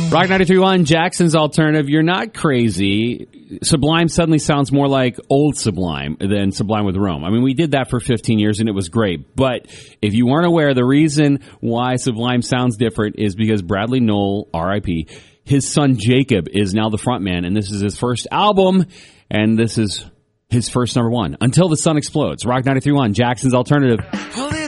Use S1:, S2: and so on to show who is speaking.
S1: Rock 93.1, Jackson's Alternative. You're not crazy. Sublime suddenly sounds more like old Sublime than Sublime with Rome. I mean, we did that for 15 years, and it was great. But if you weren't aware, the reason why Sublime sounds different is because Bradley Nowell, R.I.P., his son Jacob is now the frontman, and this is his first album, and this is his first number one. Until the Sun Explodes. Rock 93.1, Jackson's Alternative.